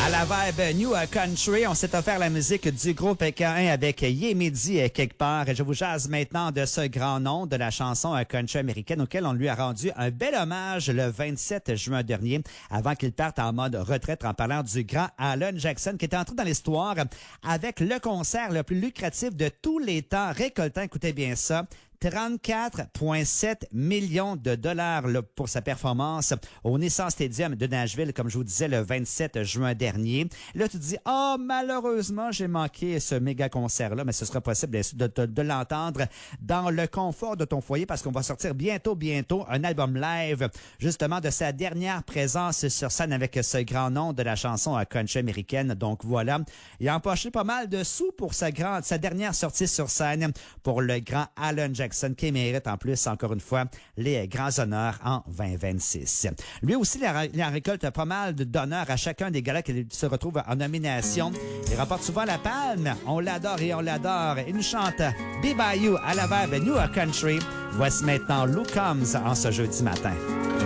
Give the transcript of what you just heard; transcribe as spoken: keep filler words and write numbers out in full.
À la vibe New Country, on s'est offert la musique du groupe K un avec Yemedi quelque part. Et je vous jase maintenant de ce grand nom de la chanson country américaine auquel on lui a rendu un bel hommage le vingt-sept juin dernier avant qu'il parte en mode retraite en parlant du grand Alan Jackson qui est entré dans l'histoire avec le concert le plus lucratif de tous les temps récoltant, écoutez bien ça, trente-quatre virgule sept millions de dollars là, pour sa performance au Nissan Stadium de Nashville, comme je vous disais, le vingt-sept juin dernier. Là, tu te dis, « Oh, malheureusement, j'ai manqué ce méga concert-là, mais ce sera possible bien sûr, de, de, de l'entendre dans le confort de ton foyer parce qu'on va sortir bientôt, bientôt un album live, justement, de sa dernière présence sur scène avec ce grand nom de la chanson country américaine. Donc, voilà. Il a empoché pas mal de sous pour sa, grande, sa dernière sortie sur scène pour le grand Alan Jackson, qui mérite en plus, encore une fois, les grands honneurs en vingt vingt-six. Lui aussi, il en récolte pas mal d'honneurs à chacun des galas qui se retrouvent en nomination. Il remporte souvent la palme. On l'adore et on l'adore. Il nous chante Be By You à la vibe New Country. Voici maintenant Lou Combs en ce jeudi matin.